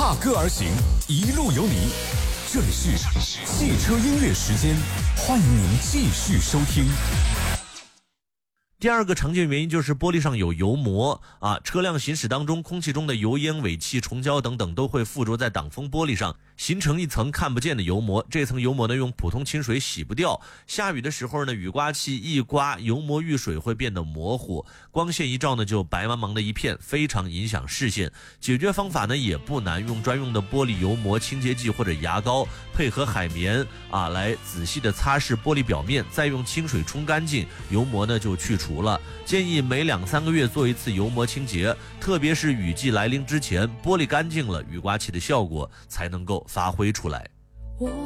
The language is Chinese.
踏歌而行，一路有你。这里是汽车音乐时间，欢迎您继续收听。 第二个常见原因就是玻璃上有油膜啊，车辆行驶当中，空气中的油烟、尾气、虫胶等等都会附着在挡风玻璃上，形成一层看不见的油膜。这层油膜呢，用普通清水洗不掉。下雨的时候呢，雨刮器一刮，油膜遇水会变得模糊，光线一照呢，就白茫茫的一片，非常影响视线。解决方法呢也不难，用专用的玻璃油膜清洁剂或者牙膏，配合海绵啊，来仔细的擦拭玻璃表面，再用清水冲干净，油膜呢就去除了。建议每2-3个月做一次油膜清洁，特别是雨季来临之前，玻璃干净了，雨刮器的效果才能够发挥出来。